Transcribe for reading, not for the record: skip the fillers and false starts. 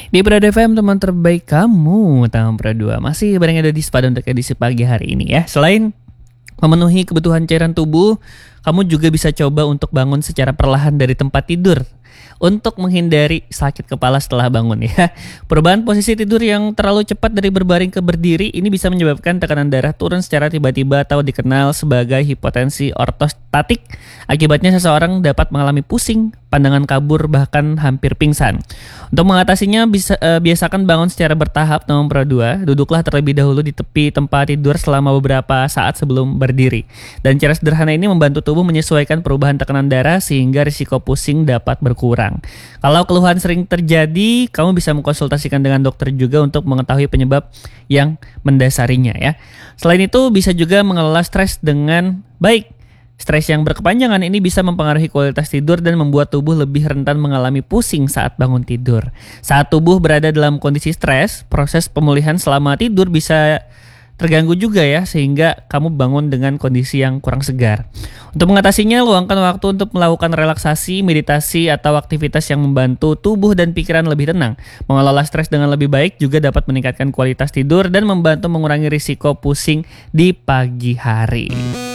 Di Prada FM teman terbaik kamu, Tahun Pra 2 masih bareng ada di Sepada untuk edisi pagi hari ini ya. Selain memenuhi kebutuhan cairan tubuh, kamu juga bisa coba untuk bangun secara perlahan dari tempat tidur untuk menghindari sakit kepala setelah bangun ya. Perubahan posisi tidur yang terlalu cepat dari berbaring ke berdiri ini bisa menyebabkan tekanan darah turun secara tiba-tiba atau dikenal sebagai hipotensi ortostatik. Akibatnya seseorang dapat mengalami pusing, pandangan kabur, bahkan hampir pingsan. Untuk mengatasinya biasakan bangun secara bertahap. Nomor 2, duduklah terlebih dahulu di tepi tempat tidur selama beberapa saat sebelum berdiri. Dan cara sederhana ini membantu tubuh menyesuaikan perubahan tekanan darah sehingga risiko pusing dapat berkurang. Kalau keluhan sering terjadi, kamu bisa mengkonsultasikan dengan dokter juga untuk mengetahui penyebab yang mendasarinya ya. Selain itu bisa juga mengelola stres dengan baik. Stres yang berkepanjangan ini bisa mempengaruhi kualitas tidur dan membuat tubuh lebih rentan mengalami pusing saat bangun tidur. Saat tubuh berada dalam kondisi stres, proses pemulihan selama tidur bisa terganggu juga ya, sehingga kamu bangun dengan kondisi yang kurang segar. Untuk mengatasinya, luangkan waktu untuk melakukan relaksasi, meditasi, atau aktivitas yang membantu tubuh dan pikiran lebih tenang. Mengelola stres dengan lebih baik juga dapat meningkatkan kualitas tidur dan membantu mengurangi risiko pusing di pagi hari.